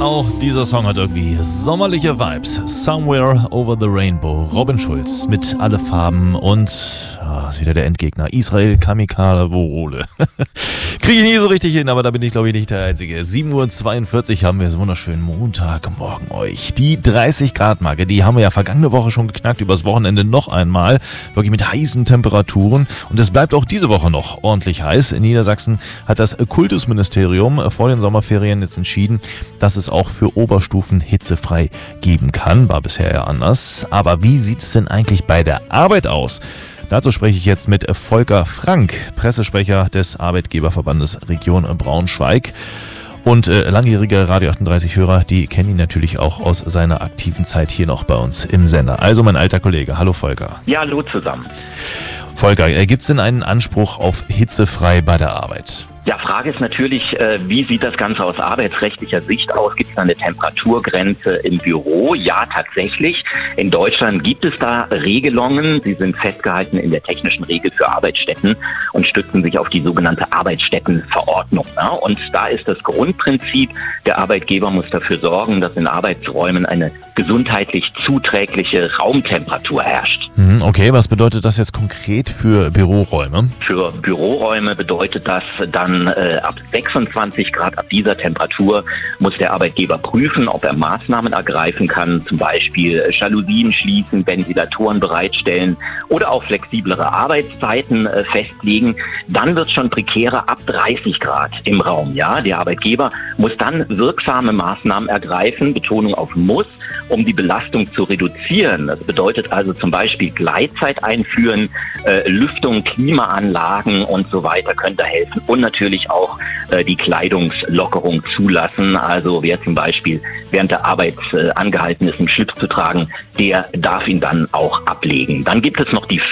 Auch dieser Song hat irgendwie sommerliche Vibes. Somewhere Over the Rainbow. Robin Schulz mit Alle Farben und ist wieder der Endgegner. Israel Kamikaze. Kriege ich nie so richtig hin, aber da bin ich, glaube ich, nicht der Einzige. 7:42 Uhr haben wir so wunderschönen Montagmorgen euch. Die 30-Grad-Marke, die haben wir ja vergangene Woche schon geknackt, übers Wochenende noch einmal. Wirklich mit heißen Temperaturen. Und es bleibt auch diese Woche noch ordentlich heiß. In Niedersachsen hat das Kultusministerium vor den Sommerferien jetzt entschieden, dass es auch für Oberstufen hitzefrei geben kann. War bisher ja anders. Aber wie sieht es denn eigentlich bei der Arbeit aus? Dazu spreche ich jetzt mit Volker Frank, Pressesprecher des Arbeitgeberverbandes Region Braunschweig. Und langjährige Radio 38-Hörer, die kennen ihn natürlich auch aus seiner aktiven Zeit hier noch bei uns im Sender. Also mein alter Kollege. Hallo Volker. Ja, hallo zusammen. Volker, gibt es denn einen Anspruch auf hitzefrei bei der Arbeit? Ja, Frage ist natürlich, wie sieht das Ganze aus arbeitsrechtlicher Sicht aus? Gibt es da eine Temperaturgrenze im Büro? Ja, tatsächlich. In Deutschland gibt es da Regelungen. Sie sind festgehalten in der technischen Regel für Arbeitsstätten und stützen sich auf die sogenannte Arbeitsstättenverordnung. Ja? Und da ist das Grundprinzip, der Arbeitgeber muss dafür sorgen, dass in Arbeitsräumen eine gesundheitlich zuträgliche Raumtemperatur herrscht. Okay, was bedeutet das jetzt konkret für Büroräume? Für Büroräume bedeutet das dann ab 26 Grad, ab dieser Temperatur muss der Arbeitgeber prüfen, ob er Maßnahmen ergreifen kann, zum Beispiel Jalousien schließen, Ventilatoren bereitstellen oder auch flexiblere Arbeitszeiten festlegen. Dann wird es schon prekärer ab 30 Grad im Raum. Ja, der Arbeitgeber muss dann wirksame Maßnahmen ergreifen, Betonung auf muss, um die Belastung zu reduzieren. Das bedeutet also zum Beispiel Gleitzeit einführen, Lüftung, Klimaanlagen und so weiter können da helfen und natürlich auch die Kleidungslockerung zulassen. Also wer zum Beispiel während der Arbeit angehalten ist, einen Schlips zu tragen, der darf ihn dann auch ablegen. Dann gibt es noch die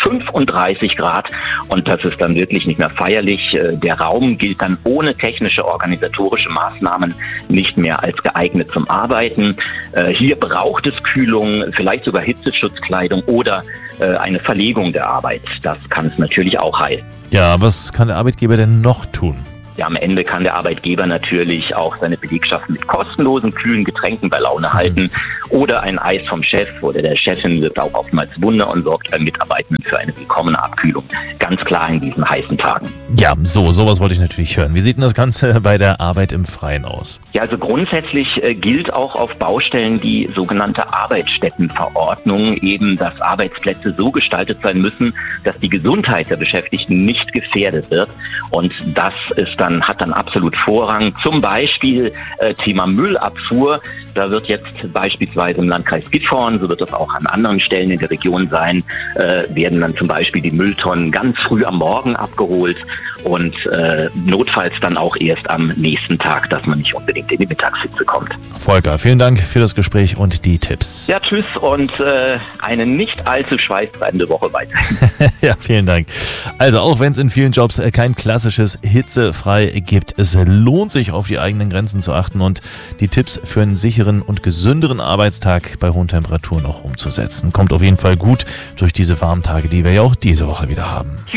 35 Grad und das ist dann wirklich nicht mehr feierlich. Der Raum gilt dann ohne technische organisatorische Maßnahmen nicht mehr als geeignet zum Arbeiten. Hier braucht es Kühlung, vielleicht sogar Hitzeschutzkleidung oder eine Verlegung der Arbeit. Das kann es natürlich auch heißen. Ja, was kann der Arbeitgeber denn noch tun? Ja, am Ende kann der Arbeitgeber natürlich auch seine Belegschaft mit kostenlosen, kühlen Getränken bei Laune halten oder ein Eis vom Chef oder der Chefin wirkt auch oftmals Wunder und sorgt beim Mitarbeitenden für eine willkommene Abkühlung. Ganz klar in diesen heißen Tagen. Ja, sowas wollte ich natürlich hören. Wie sieht denn das Ganze bei der Arbeit im Freien aus? Ja, also grundsätzlich gilt auch auf Baustellen die sogenannte Arbeitsstättenverordnung, eben, dass Arbeitsplätze so gestaltet sein müssen, dass die Gesundheit der Beschäftigten nicht gefährdet wird. Und das hat dann absolut Vorrang. Zum Beispiel Thema Müllabfuhr. Da wird jetzt beispielsweise im Landkreis Gifhorn, so wird es auch an anderen Stellen in der Region sein, werden dann zum Beispiel die Mülltonnen ganz früh am Morgen abgeholt und notfalls dann auch erst am nächsten Tag, dass man nicht unbedingt in die Mittagshitze kommt. Volker, vielen Dank für das Gespräch und die Tipps. Ja, tschüss und eine nicht allzu schweißtreibende Woche weiter. Ja, vielen Dank. Also auch wenn es in vielen Jobs kein klassisches hitzefrei gibt, es lohnt sich auf die eigenen Grenzen zu achten und die Tipps für einen sicheren und gesünderen Arbeitstag bei hohen Temperaturen auch umzusetzen. Kommt auf jeden Fall gut durch diese warmen Tage, die wir ja auch diese Woche wieder haben.